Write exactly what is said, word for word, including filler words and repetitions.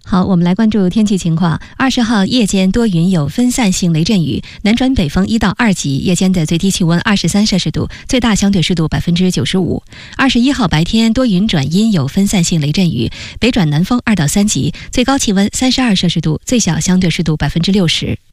好，我们来关注天气情况。二十号夜间多云有分散性雷阵雨，南转北风一到二级，夜间的最低气温二十三摄氏度，最大相对湿度百分之九十五。二十一号白天多云转阴有分散性雷阵雨，北转南风二到三级，最高气温三十二摄氏度，最小相对湿度百分之六十。